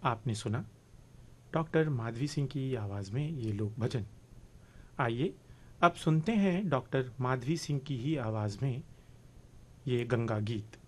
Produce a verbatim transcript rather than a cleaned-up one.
आपने सुना डॉक्टर माधवी सिंह की आवाज़ में ये लोक भजन। आइए अब सुनते हैं डॉक्टर माधवी सिंह की ही आवाज़ में ये गंगा गीत।